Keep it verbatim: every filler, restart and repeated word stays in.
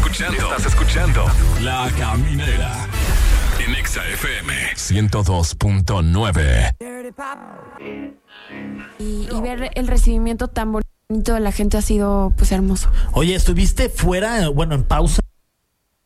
escuchando, estás escuchando La Caminera en Exa F M ciento dos punto nueve. Y, y ver el recibimiento tan bonito de la gente ha sido pues hermoso. Oye, ¿estuviste fuera, bueno, en pausa